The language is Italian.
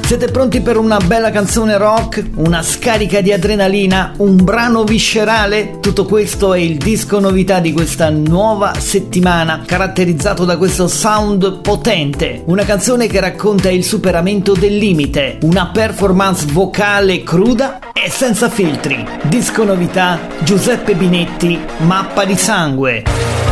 Siete pronti per una bella canzone rock? Una scarica di adrenalina? Un brano viscerale? Tutto questo è il disco novità di questa nuova settimana, caratterizzato da questo sound potente. Una canzone che racconta il superamento del limite, una performance vocale cruda e senza filtri. Disco novità, Giuseppe Binetti, Mappa di sangue.